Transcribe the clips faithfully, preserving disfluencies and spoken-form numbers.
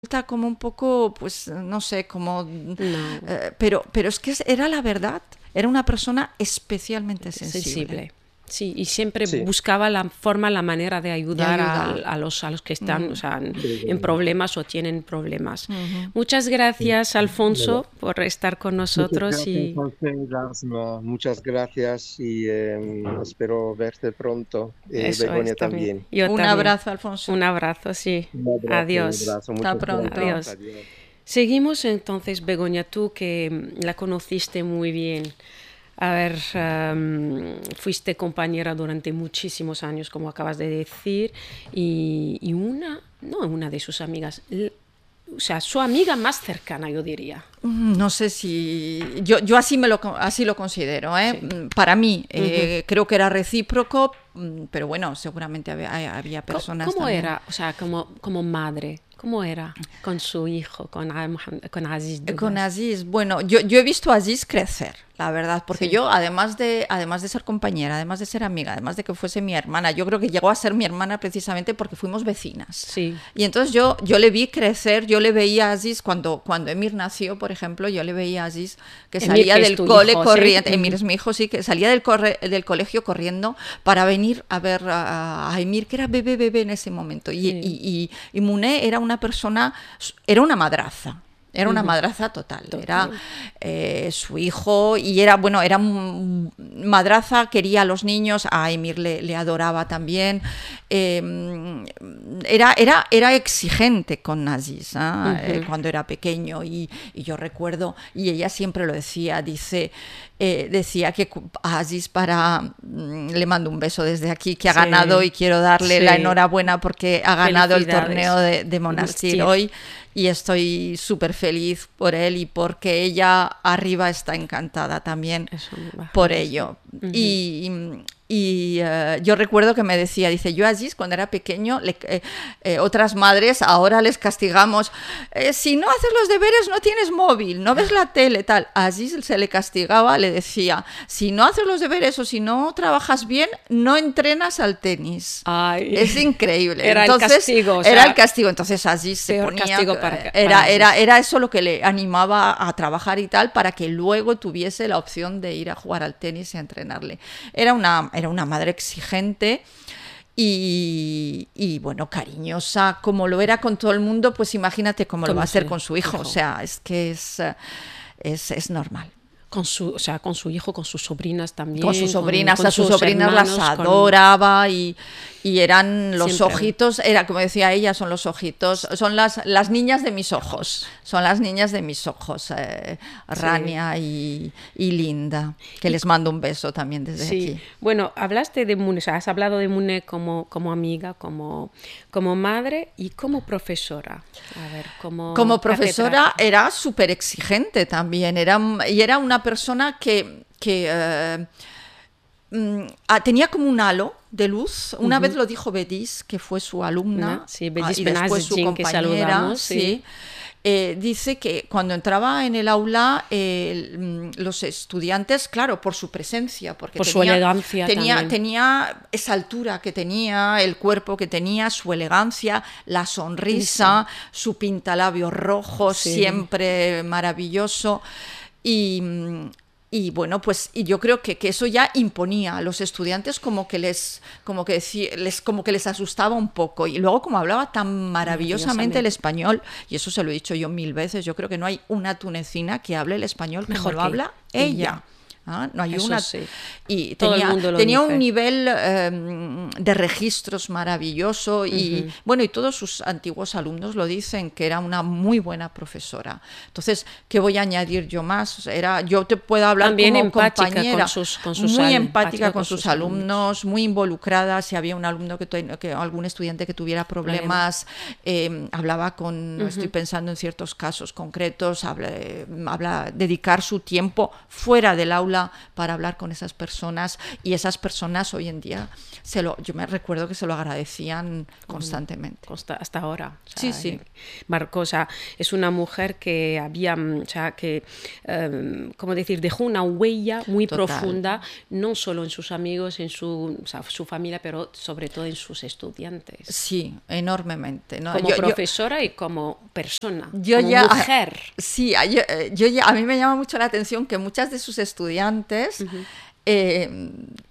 como un poco, pues no sé, como... No. Eh, pero, pero es que era la verdad, era una persona especialmente sensible. Sensible. Sí, y siempre Sí. buscaba la forma, la manera de ayudar, De ayudar. A, a, los, a los que están Mm. o sea, en, Sí, en sí. problemas o tienen problemas. Ujú. Muchas gracias, Alfonso, Bueno, por estar con muchas nosotros gracias, y José, Erasmo. Muchas gracias y eh, espero verte pronto. Eh, eso Begoña es también. también. Yo Un también. abrazo, Alfonso. Un abrazo, sí. Un abrazo, un Adiós. abrazo. Hasta Muchas pronto. gracias. Adiós. Adiós. Seguimos entonces, Begoña, tú que mm, la conociste muy bien. A ver, um, fuiste compañera durante muchísimos años, como acabas de decir, y, y una, no una de sus amigas, l- o sea, su amiga más cercana, yo diría. Mm, No sé si yo, yo así me lo co- así lo considero, ¿eh? Sí. Mm, Para mí eh, creo que era recíproco, mm, pero bueno, seguramente había, hay- había Co- personas ¿Cómo también. era, o sea, como, como madre, cómo era con su hijo, con, A- Mohamed- con Aziz Eh, Con Douglas? Aziz, bueno, yo, yo he visto a Aziz crecer, la verdad, porque Sí. yo, además de, además de ser compañera, además de ser amiga, además de que fuese mi hermana, yo creo que llegó a ser mi hermana precisamente porque fuimos vecinas. Sí. Y entonces yo, yo le vi crecer, yo le veía a Aziz cuando, cuando Emir nació, por ejemplo, yo le veía a Aziz que Emir, salía que es del tu cole hijo, ¿sí? corriendo, Emir Ujú. es mi hijo, sí, que salía del, corre- del colegio corriendo para venir a ver a, a Emir, que era bebé, bebé en ese momento. Y, Sí. y, y, y Muné era una persona, era una madraza. Era una Ujú. madraza total, Total. era eh, su hijo y era, bueno, era un- madraza, quería a los niños, a Emir le, le adoraba también, eh, era, era, era exigente con Aziz, ¿ah? Ujú. Eh, cuando era pequeño y, y yo recuerdo, y ella siempre lo decía, dice, eh, decía que cu- a Aziz para, mm, le mando un beso desde aquí, que ha Sí. ganado y quiero darle Sí. la enhorabuena porque ha ganado el Felicidades. torneo de, de Monastir Sí. hoy. Y estoy súper feliz por él y porque ella arriba está encantada también Eso me baja. por ello. Ujú. Y, y eh, yo recuerdo que me decía, dice, yo a Aziz cuando era pequeño, le- eh, eh, otras madres ahora les castigamos, eh, si no haces los deberes no tienes móvil, no ves la tele, tal. A Aziz se le castigaba, le decía, si no haces los deberes o si no trabajas bien, no entrenas al tenis. Ay. Es increíble. Era el Entonces, castigo, o era sea, el castigo. Entonces Aziz se peor ponía, castigo para- eh, para era, Aziz. era, era eso lo que le animaba a trabajar y tal, para que luego tuviese la opción de ir a jugar al tenis y a entrenarle. Era una, era una madre exigente y, y, bueno, cariñosa, como lo era con todo el mundo, pues imagínate cómo lo Con va a hacer su con su hijo. hijo. O sea, es que es, eh, es, es normal. Con su, o sea, con su hijo, con sus sobrinas también. Con sus sobrinas, con a sus sus sobrinas las hermanos, con- adoraba y, y eran los Siempre. ojitos, era como decía ella, son los ojitos, son las, las niñas de mis ojos, son las niñas de mis ojos, eh, Rania y, y Linda, que les mando un beso también desde Sí, aquí. bueno, hablaste de Mune, o sea, has hablado de Mune como, como amiga, como, como madre y como profesora. A ver, como, Como profesora catedrática. era súper exigente también, era, y era una persona que, que eh, mm, ah, tenía como un halo de luz. Una Ujú. vez lo dijo Bedis, que fue su alumna, Una, sí, ah, Bedis y después su Benazedin, que compañera, saludamos, sí. sí. Eh, dice que cuando entraba en el aula eh, mm, los estudiantes, claro, por su presencia, porque Por su tenía, elegancia tenía, también. tenía esa altura que tenía, el cuerpo que tenía, su elegancia, la sonrisa, su pintalabios rojo, Sí. siempre maravilloso. Y, mm, y bueno, pues y yo creo que, que eso ya imponía a los estudiantes como que les como que deci- les como que les asustaba un poco. Y luego como hablaba tan maravillosamente el Maravillosamente. español, y eso se lo he dicho yo mil veces, yo creo que no hay una tunecina que hable el español como Mejor lo que habla ella. ella. ¿Ah? No hay Eso una. sí. Y Todo el tenía, mundo lo tenía dice. un nivel eh, de registros maravilloso y Ujú. bueno, y todos sus antiguos alumnos lo dicen que era una muy buena profesora. Entonces, ¿qué voy a añadir yo más? O sea, era, yo te puedo hablar También como empática con compañera, sus- con sus muy al- empática empática con, con sus, sus alumnos, muy involucrada. Si había un alumno que, tu- que algún estudiante que tuviera problemas, eh, hablaba con, Ujú. estoy pensando en ciertos casos concretos, habla, habla dedicar su tiempo fuera del aula aula para hablar con esas personas, y esas personas hoy en día, se lo, yo me recuerdo que se lo agradecían constantemente. Hasta, hasta ahora. O sí, sea, sí. Marcó, o sea, es una mujer que había, o sea, que, um, ¿cómo decir?, dejó una huella muy Total. profunda, no solo en sus amigos, en su, o sea, su familia, pero sobre todo en sus estudiantes. Sí, enormemente, ¿no? Como yo, profesora yo, y como persona, yo como ya, mujer. Sí, yo, yo ya, a mí me llama mucho la atención que muchas de sus estudiantes uh-huh. eh,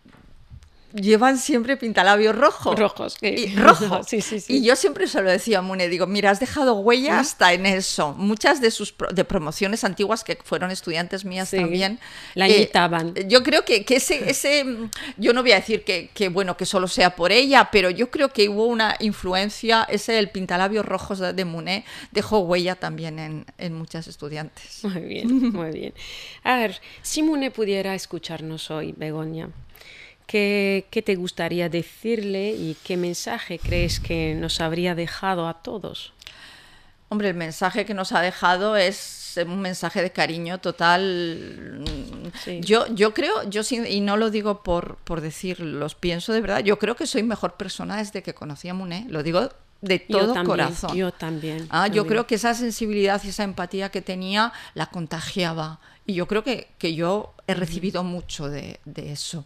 llevan siempre pintalabios rojos. Rojos. Sí. Y, rojo. Sí, sí, sí. Y yo siempre se lo decía a Mune, digo, mira, has dejado huella ¿Mm? hasta en eso. Muchas de sus pro, de promociones antiguas, que fueron estudiantes mías sí. también. La imitaban. Eh, yo creo que, que ese, ese, yo no voy a decir que, que, bueno, que solo sea por ella, pero yo creo que hubo una influencia, ese el pintalabios rojos de, de Mune dejó huella también en, en muchas estudiantes. Muy bien, muy bien. A ver, si Mune pudiera escucharnos hoy, Begoña, ¿Qué, ¿Qué te gustaría decirle y qué mensaje crees que nos habría dejado a todos? Hombre, el mensaje que nos ha dejado es un mensaje de cariño total. Sí. Yo, yo creo, yo y no lo digo por, por decir, los pienso de verdad, yo creo que soy mejor persona desde que conocí a Mune, lo digo de todo yo también, corazón. Yo también. Ah, también. Yo creo que esa sensibilidad y esa empatía que tenía la contagiaba. Y yo creo que, que yo he recibido uh-huh. mucho de, de eso.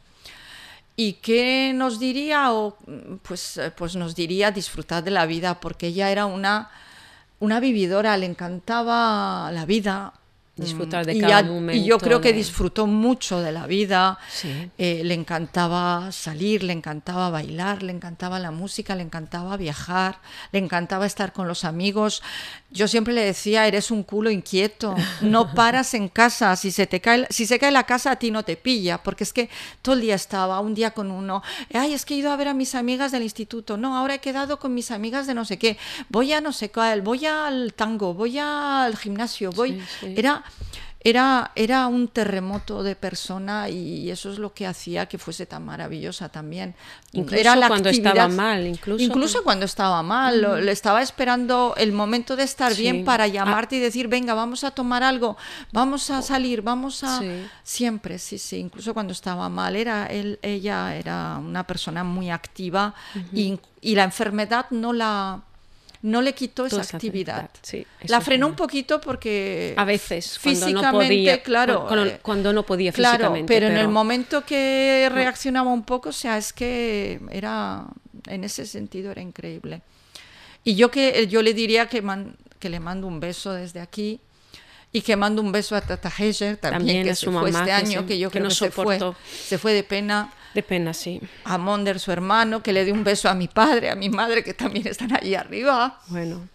¿Y qué nos diría? O, pues, pues nos diría disfrutar de la vida, porque ella era una, una vividora, le encantaba la vida. Disfrutar de y cada ya, momento. Y yo creo que de... disfrutó mucho de la vida. Sí. Eh, le encantaba salir, le encantaba bailar, le encantaba la música, le encantaba viajar, le encantaba estar con los amigos. Yo siempre le decía, eres un culo inquieto, no paras en casa, si se te cae, si se cae la casa a ti no te pilla, porque es que todo el día estaba, un día con uno, ay, es que he ido a ver a mis amigas del instituto, no, ahora he quedado con mis amigas de no sé qué, voy a no sé cuál, voy al tango, voy al gimnasio, voy... Sí, sí. Era... Era, era un terremoto de persona y eso es lo que hacía que fuese tan maravillosa también. Incluso era la cuando actividad, estaba mal. Incluso, incluso cuando estaba mal. Mm. Le estaba esperando el momento de estar sí. bien para llamarte ah. y decir, venga, vamos a tomar algo, vamos a salir, vamos a... Sí. Siempre, sí, sí. Incluso cuando estaba mal. Era él, ella era una persona muy activa uh-huh. y, y la enfermedad no la... No le quitó esa esa actividad. Sí, la frenó un poquito porque a veces físicamente, cuando no podía, claro, cuando, cuando no podía claro, físicamente. Pero, pero en el momento que reaccionaba un poco, o sea, es que era, en ese sentido era increíble. Y yo que yo le diría que, man, que le mando un beso desde aquí. Y que mando un beso a Tata Heger también, también que se fue este año, que, se, que yo que creo que se fue, se fue de pena. De pena, sí. A Monder, su hermano, que le dio un beso a mi padre, a mi madre, que también están allí arriba. Bueno.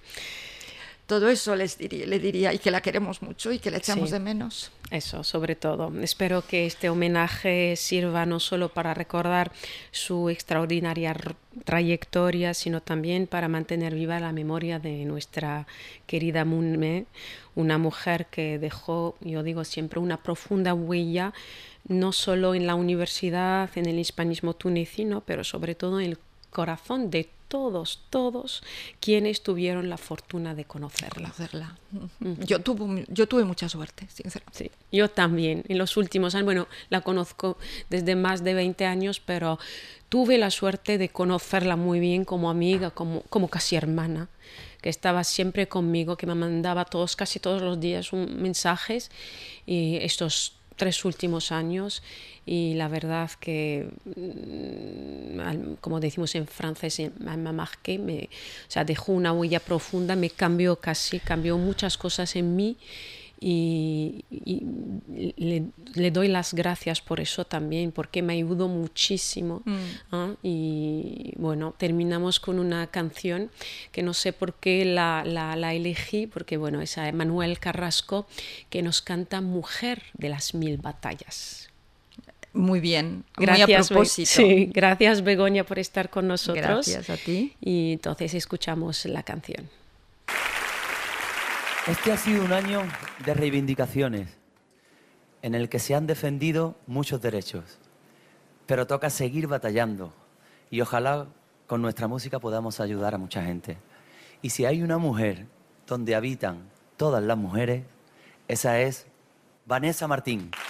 Todo eso les diría, le diría, y que la queremos mucho y que le echamos sí, de menos. Eso, sobre todo. Espero que este homenaje sirva no solo para recordar su extraordinaria trayectoria, sino también para mantener viva la memoria de nuestra querida Mune, una mujer que dejó, yo digo siempre, una profunda huella, no solo en la universidad, en el hispanismo tunecino, pero sobre todo en el corazón de todos, todos quienes tuvieron la fortuna de conocerla. conocerla. Uh-huh. Yo, tuve, yo tuve mucha suerte, sinceramente. Sí, yo también, en los últimos años, bueno, la conozco desde más de veinte años, pero tuve la suerte de conocerla muy bien como amiga, como, como casi hermana, que estaba siempre conmigo, que me mandaba todos, casi todos los días un, mensajes, y estos tres últimos años, y la verdad que, como decimos en francés, me marqué, me, o sea, dejó una huella profunda, me cambió casi, cambió muchas cosas en mí, y, y le, le doy las gracias por eso también, porque me ayudó muchísimo. Mm. ¿eh? Y bueno, terminamos con una canción que no sé por qué la, la, la elegí, porque bueno, es a Manuel Carrasco, que nos canta Mujer de las Mil Batallas. Muy bien, gracias, muy a propósito. Sí, gracias Begoña por estar con nosotros. Gracias a ti. Y entonces escuchamos la canción. Este ha sido un año de reivindicaciones, en el que se han defendido muchos derechos, pero toca seguir batallando y ojalá con nuestra música podamos ayudar a mucha gente. Y si hay una mujer donde habitan todas las mujeres, esa es Vanessa Martín.